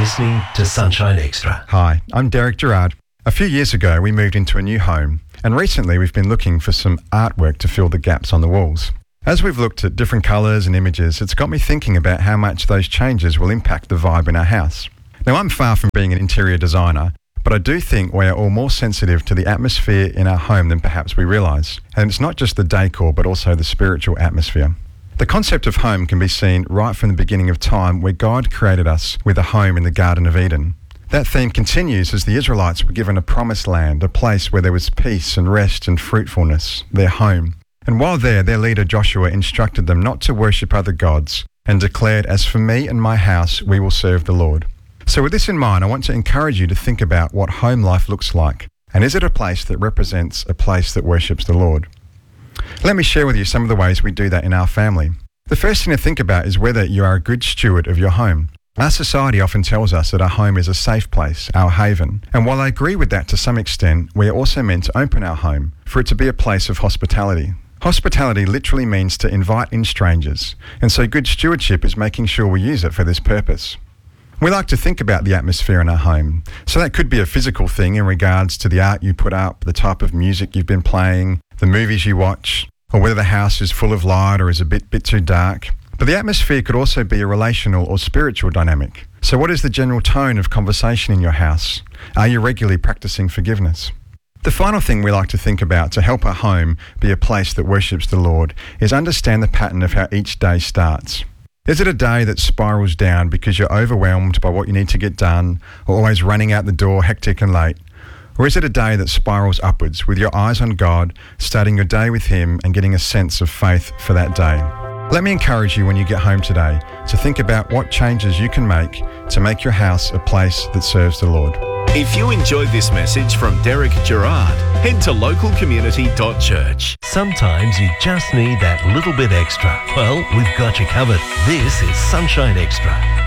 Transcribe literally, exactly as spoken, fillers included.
listening to Sunshine Extra. Hi, I'm Derek Gerard. A few years ago, we moved into a new home, and recently we've been looking for some artwork to fill the gaps on the walls. As we've looked at different colours and images, it's got me thinking about how much those changes will impact the vibe in our house. Now, I'm far from being an interior designer, but I do think we are all more sensitive to the atmosphere in our home than perhaps we realise. And it's not just the decor, but also the spiritual atmosphere. The concept of home can be seen right from the beginning of time, where God created us with a home in the Garden of Eden. That theme continues as the Israelites were given a promised land, a place where there was peace and rest and fruitfulness, their home. And while there, their leader Joshua instructed them not to worship other gods and declared, "As for me and my house, we will serve the Lord." So with this in mind, I want to encourage you to think about what home life looks like. And is it a place that represents a place that worships the Lord? Let me share with you some of the ways we do that in our family. The first thing to think about is whether you are a good steward of your home. Our society often tells us that our home is a safe place, our haven. And while I agree with that to some extent, we are also meant to open our home for it to be a place of hospitality. Hospitality literally means to invite in strangers, and so good stewardship is making sure we use it for this purpose. We like to think about the atmosphere in our home. So that could be a physical thing in regards to the art you put up, the type of music you've been playing, the movies you watch, or whether the house is full of light or is a bit, bit too dark. But the atmosphere could also be a relational or spiritual dynamic. So what is the general tone of conversation in your house? Are you regularly practicing forgiveness? The final thing we like to think about to help our home be a place that worships the Lord is understand the pattern of how each day starts. Is it a day that spirals down because you're overwhelmed by what you need to get done, or always running out the door hectic and late? Or is it a day that spirals upwards with your eyes on God, starting your day with Him and getting a sense of faith for that day? Let me encourage you when you get home today to think about what changes you can make to make your house a place that serves the Lord. If you enjoyed this message from Derek Gerard, head to local community dot church. Sometimes you just need that little bit extra. Well, we've got you covered. This is Sunshine Extra.